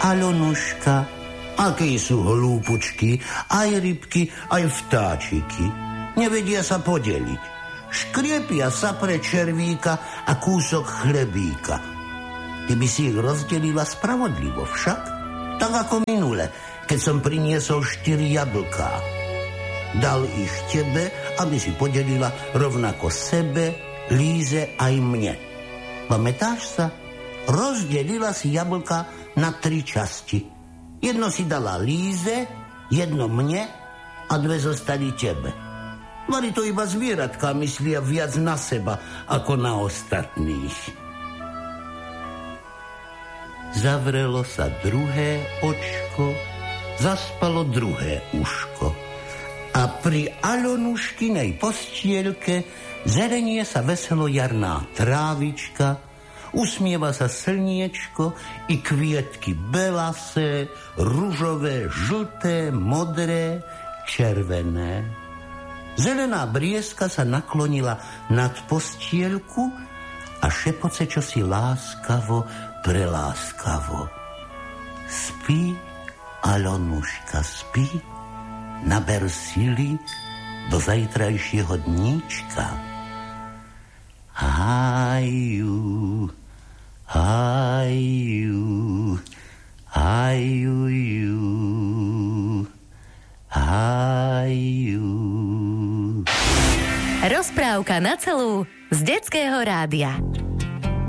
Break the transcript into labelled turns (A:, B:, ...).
A: Alonuška, akí sú hlúpučky, aj rybky, aj vtáčiky. Nevedia sa podeliť. Škriepia sa pre červíka a kúsok chlebíka. Ty by si ich rozdelila spravodlivo však, tak ako minule, keď som priniesol 4 jablká. Dal ich tebe, aby si podelila rovnako sebe, Líze aj mne. Pamätáš sa? Rozdelila si jablka na 3 časti. Jedno si dala Líze, jedno mne a 2 zostali tebe. Mali to iba zvieratka, myslia viac na seba ako na ostatných. Zavrelo sa druhé očko, zaspalo druhé uško. A pri Alonuškinej postielke zelenie sa veselo jarná trávička, usmieva sa slniečko i kvietky belasé, ružové, žlté, modré, červené. Zelená brieska sa naklonila nad postielku a šepoce čosi láskavo, preláskavo. Spí, Alonuška, spí, naber sily do zajtrajšieho dníčka. Haju, haju, haju, haju.
B: Rozprávka na celú z Detského rádia.